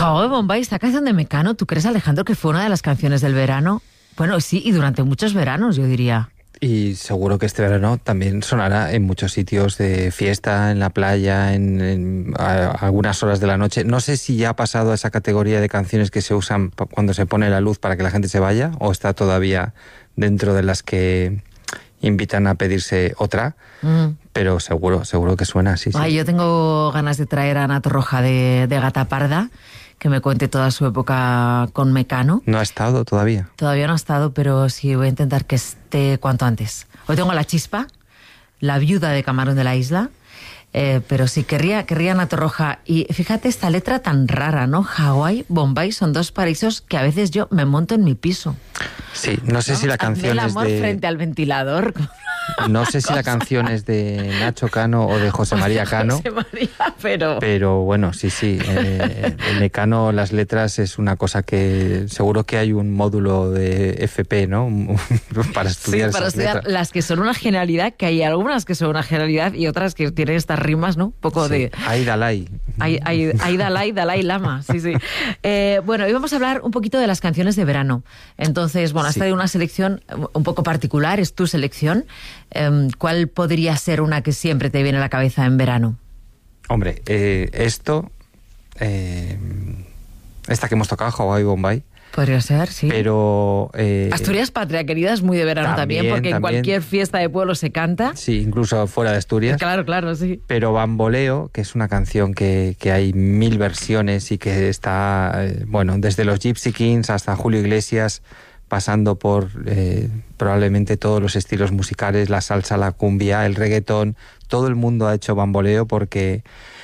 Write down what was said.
Hawái Bombay, esta canción de Mecano, ¿tú crees, Alejandro, que fue una de las canciones del verano? Bueno, sí, y durante muchos veranos, yo diría. Y seguro que este verano también sonará en muchos sitios de fiesta, en la playa, en algunas horas de la noche. No sé si ya ha pasado a esa categoría de canciones que se usan cuando se pone la luz para que la gente se vaya, o está todavía dentro de las que invitan a pedirse otra, pero seguro que suena así. Ay, sí. yo tengo ganas de traer a Ana Torroja de Gata Parda, que me cuente toda su época con Mecano. ¿No ha estado todavía? Todavía no ha estado, pero sí voy a intentar que esté cuanto antes. Hoy tengo a La Chispa, la viuda de Camarón de la Isla, pero sí, querría Ana Torroja. Y fíjate esta letra tan rara, ¿no? Hawái, Bombay son dos paraísos que a veces yo me monto en mi piso. Sí, no sé si la canción Hazme el es amor de... frente al ventilador. No sé si la canción es de Nacho Cano o de José María Cano. José María, pero bueno, sí. En Mecano las letras es una cosa que seguro que hay un módulo de FP, ¿no? Para estudiar, sí, para esas estudiar letras. las que son una genialidad, que hay algunas que son una genialidad y otras que tienen estas rimas, ¿no? Un poco Sí. de... Ay, Dalai. Ay, Dalai Lama, sí. Bueno, hoy vamos a hablar un poquito de las canciones de verano. Entonces, bueno, has traído una selección un poco particular, es tu selección. ¿Cuál podría ser una que siempre te viene a la cabeza en verano? Hombre, esta que hemos tocado, Hawái Bombay. Podría ser, sí. Pero... Asturias Patria Querida es muy de verano también, porque en cualquier fiesta de pueblo se canta. Sí, incluso fuera de Asturias. Claro, sí. Pero Bamboleo, que es una canción que hay 1000 versiones y que está, desde los Gypsy Kings hasta Julio Iglesias, pasando por probablemente todos los estilos musicales, la salsa, la cumbia, el reggaetón, todo el mundo ha hecho Bamboleo porque